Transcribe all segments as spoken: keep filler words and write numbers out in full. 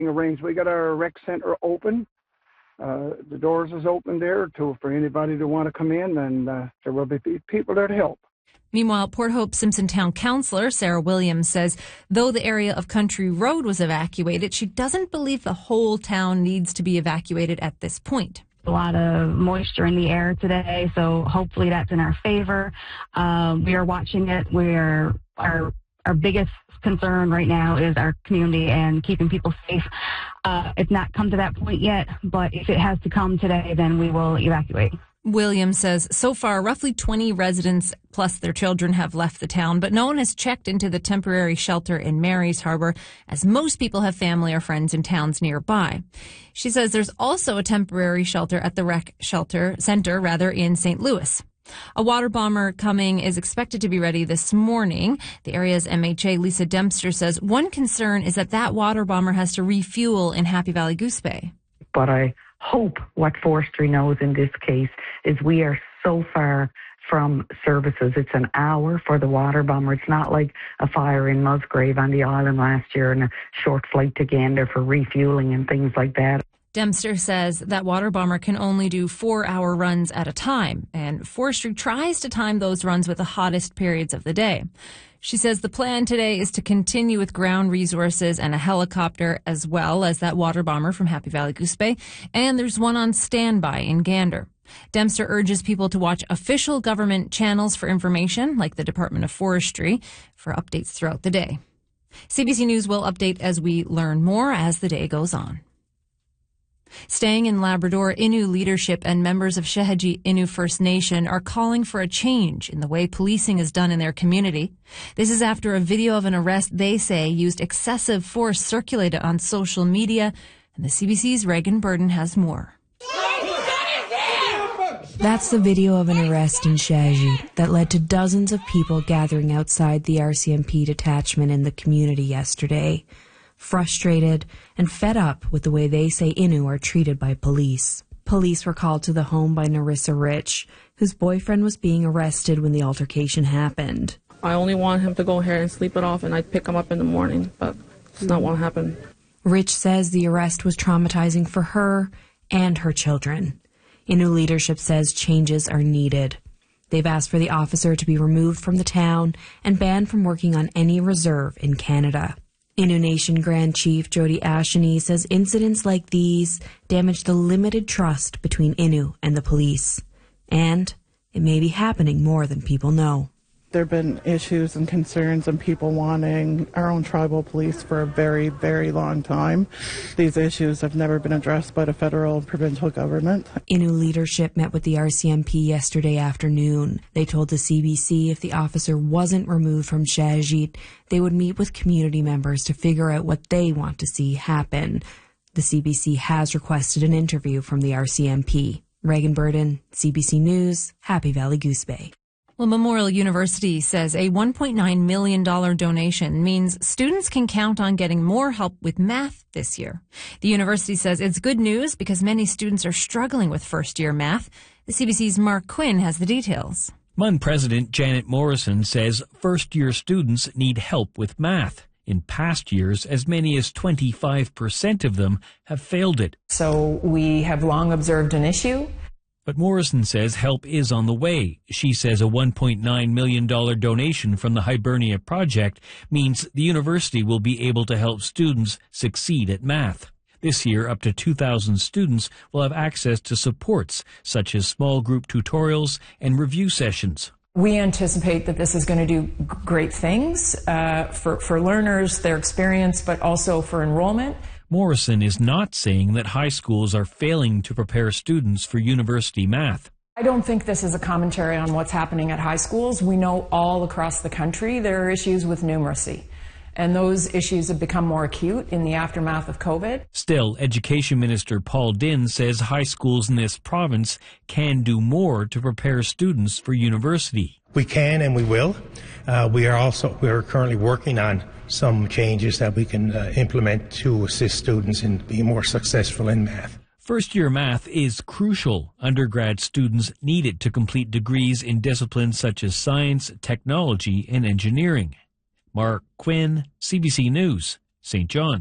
arranged. We got our rec center open. Uh, the doors is open there to for anybody to want to come in, and uh, there will be people there to help. Meanwhile, Port Hope Simpson Town Councillor Sarah Williams says though the area of Country Road was evacuated, she doesn't believe the whole town needs to be evacuated at this point. A lot of moisture in the air today, so hopefully that's in our favor. Um, we are watching it. We're our our biggest concern right now is our community and keeping people safe. Uh, it's not come to that point yet, but if it has to come today, then we will evacuate. Williams says so far roughly twenty residents plus their children have left the town, but no one has checked into the temporary shelter in Mary's Harbor, as most people have family or friends in towns nearby. She says there's also a temporary shelter at the rec shelter center, rather, in Saint Louis. A water bomber coming is expected to be ready this morning. The area's M H A, Lisa Dempster, says one concern is that that water bomber has to refuel in Happy Valley Goose Bay. But I hope what forestry knows in this case is we are so far from services. It's an hour for the water bomber. It's not like a fire in Musgrave on the island last year and a short flight to Gander for refueling and things like that. Dempster says that water bomber can only do four-hour runs at a time, and forestry tries to time those runs with the hottest periods of the day. She says the plan today is to continue with ground resources and a helicopter, as well as that water bomber from Happy Valley Goose Bay, and there's one on standby in Gander. Dempster urges people to watch official government channels for information, like the Department of Forestry, for updates throughout the day. C B C News will update as we learn more as the day goes on. Staying in Labrador, Innu leadership and members of Sheheji Innu First Nation are calling for a change in the way policing is done in their community. This is after a video of an arrest they say used excessive force circulated on social media, and the C B C's Reagan Burden has more. That's the video of an arrest in Sheheji that led to dozens of people gathering outside the R C M P detachment in the community yesterday, frustrated and fed up with the way they say Innu are treated by police. Police were called to the home by Narissa Rich, whose boyfriend was being arrested when the altercation happened. I only want him to go ahead and sleep it off, and I'd pick him up in the morning, but it's not what happened. Rich says the arrest was traumatizing for her and her children. Innu leadership says changes are needed. They've asked for the officer to be removed from the town and banned from working on any reserve in Canada. Innu Nation Grand Chief Jody Asheny says incidents like these damage the limited trust between Innu and the police. And it may be happening more than people know. There have been issues and concerns and people wanting our own tribal police for a very, very long time. These issues have never been addressed by the federal and provincial government. Innu leadership met with the R C M P yesterday afternoon. They told the C B C if the officer wasn't removed from Sheheji, they would meet with community members to figure out what they want to see happen. The C B C has requested an interview from the R C M P. Reagan Burden, C B C News, Happy Valley Goose Bay. Well, Memorial University says a one point nine million dollars donation means students can count on getting more help with math this year. The university says it's good news because many students are struggling with first-year math. The C B C's Mark Quinn has the details. M U N President Janet Morrison says first-year students need help with math. In past years, as many as twenty-five percent of them have failed it. So we have long observed an issue. But Morrison says help is on the way. She says a one point nine million dollars donation from the Hibernia Project means the university will be able to help students succeed at math. This year, up to two thousand students will have access to supports such as small group tutorials and review sessions. We anticipate that this is going to do great things uh, for, for learners, their experience, but also for enrollment. Morrison is not saying that high schools are failing to prepare students for university math. I don't think this is a commentary on what's happening at high schools. We know all across the country there are issues with numeracy, and those issues have become more acute in the aftermath of COVID. Still, Education Minister Paul Dinn says high schools in this province can do more to prepare students for university. We can and we will. Uh, we are also we are currently working on some changes that we can uh, implement to assist students in being more successful in math. First-year math is crucial. Undergrad students need it to complete degrees in disciplines such as science, technology, and engineering. Mark Quinn, C B C News, Saint John's.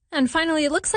And finally, it looks like